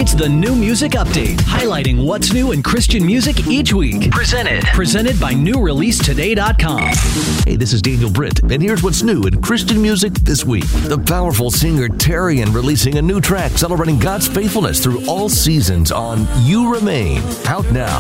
It's the New Music Update, highlighting what's new in Christian music each week. Presented by NewReleaseToday.com. Hey, this is Daniel Britt, and here's what's new in Christian music this week. The powerful singer Tarian releasing a new track celebrating God's faithfulness through all seasons on You Remain, out now.